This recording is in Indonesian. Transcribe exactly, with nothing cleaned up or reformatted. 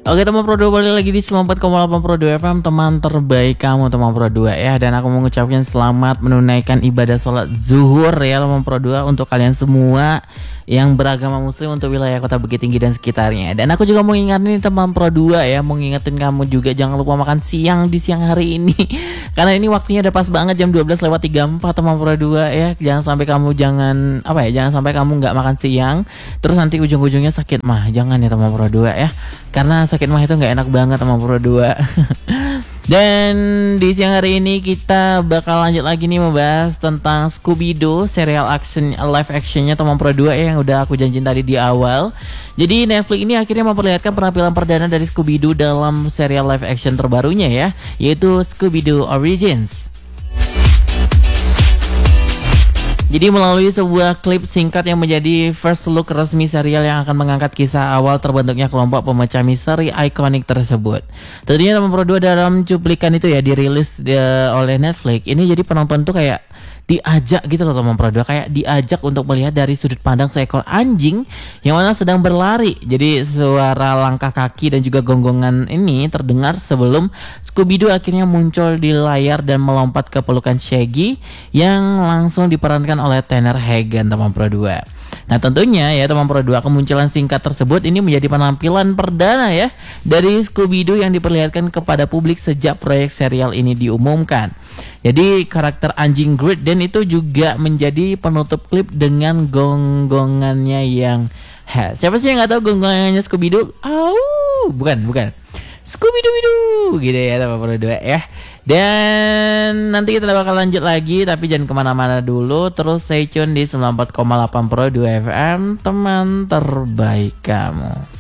Oke teman Pro dua, balik lagi di sembilan puluh empat koma delapan Pro dua F M, teman terbaik kamu teman Pro dua ya. Dan aku mengucapkan selamat menunaikan ibadah sholat zuhur ya teman Pro dua untuk kalian semua yang beragama muslim untuk wilayah Kota Bukit Tinggi dan sekitarnya. Dan aku juga mau ingatin teman Pro dua ya, mau ngingetin kamu juga jangan lupa makan siang di siang hari ini karena ini waktunya udah pas banget jam dua belas lewat tiga puluh empat teman Pro dua ya. Jangan sampai kamu jangan apa ya, jangan sampai kamu nggak makan siang terus nanti ujung-ujungnya sakit mah. Jangan ya teman Pro dua ya, karena sakit mah itu nggak enak banget sama Pro dua. Dan di siang hari ini kita bakal lanjut lagi nih membahas tentang Scooby-Doo serial action live actionnya teman Pro dua ya, yang udah aku janjiin tadi di awal. Jadi Netflix ini akhirnya memperlihatkan penampilan perdana dari Scooby-Doo dalam serial live action terbarunya ya, yaitu Scooby-Doo Origins. Jadi melalui sebuah klip singkat yang menjadi first look resmi serial yang akan mengangkat kisah awal terbentuknya kelompok pemecah misteri ikonik tersebut. Tentunya teman Pro dua dalam cuplikan itu ya dirilis uh, oleh Netflix. Ini jadi penonton tuh kayak diajak gitu loh teman Pro dua, kayak diajak untuk melihat dari sudut pandang seekor anjing yang mana sedang berlari. Jadi suara langkah kaki dan juga gonggongan ini terdengar sebelum Scooby-Doo akhirnya muncul di layar dan melompat ke pelukan Shaggy yang langsung diperankan oleh Tanner Hagen teman Pro dua. Nah tentunya ya teman Pro dua, kemunculan singkat tersebut ini menjadi penampilan perdana ya dari Scooby-Doo yang diperlihatkan kepada publik sejak proyek serial ini diumumkan. Jadi karakter anjing Great Dane itu juga menjadi penutup klip dengan gonggongannya yang khas. Siapa sih yang nggak tahu gonggongannya Scooby-Doo? Au, bukan bukan Scooby-Doo gitu ya teman Pro dua ya. Dan nanti kita bakal lanjut lagi, tapi jangan kemana-mana dulu, terus stay tune di sembilan puluh empat koma delapan Pro dua F M, teman terbaik kamu.